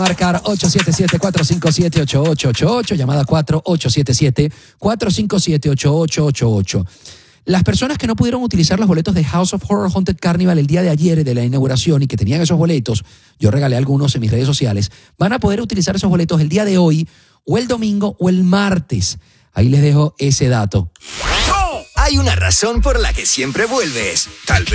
Marcar 877-457-8888, llamada 877-457-8888. Las personas que no pudieron utilizar los boletos de House of Horror Haunted Carnival el día de ayer de la inauguración y que tenían esos boletos, yo regalé algunos en mis redes sociales, van a poder utilizar esos boletos el día de hoy, o el domingo, o el martes. Ahí les dejo ese dato. Hay una razón por la que siempre vuelves. Tal vez